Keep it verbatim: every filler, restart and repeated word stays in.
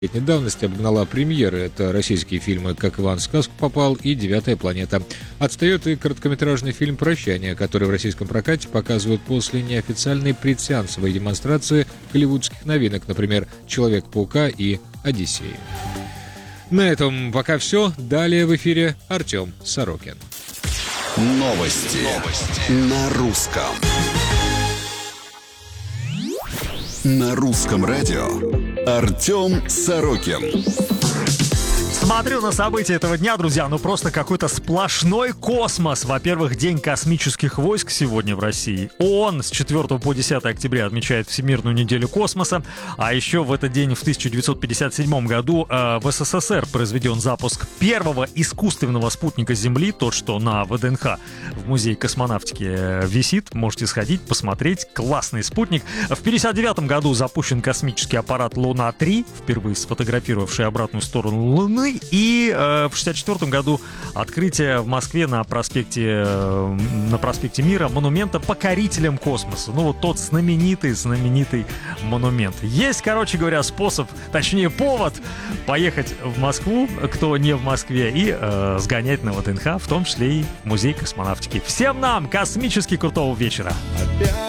Летней давности обогнала премьеры. Это российские фильмы «Как Иван в сказку попал» и «Девятая планета». Отстает и короткометражный фильм «Прощание», который в российском прокате показывают после неофициальной предсеансовой демонстрации голливудских новинок, например, «Человек-паука» и «Одиссея». На этом пока все. Далее в эфире Артем Сорокин. Новости, Новости. На русском. На русском радио Артем Сорокин. Смотрю на события этого дня, друзья, ну просто какой-то сплошной космос. Во-первых, День космических войск сегодня в России. ООН с четвёртого по десятое октября отмечает Всемирную неделю космоса. А еще в этот день, в тысяча девятьсот пятьдесят седьмом году, э, в СССР произведен запуск первого искусственного спутника Земли, тот, что на ВДНХ в Музее космонавтики э, висит. Можете сходить, посмотреть. Классный спутник. В пятьдесят девятом году запущен космический аппарат Луна-три, впервые сфотографировавший обратную сторону Луны. И э, в шестьдесят четвёртом году открытие в Москве на проспекте, э, на проспекте Мира монумента покорителям космоса. Ну вот тот знаменитый, знаменитый монумент. Есть, короче говоря, способ, точнее повод поехать в Москву, кто не в Москве, и э, сгонять на ВДНХ, в том числе и в Музей космонавтики. Всем нам космически крутого вечера!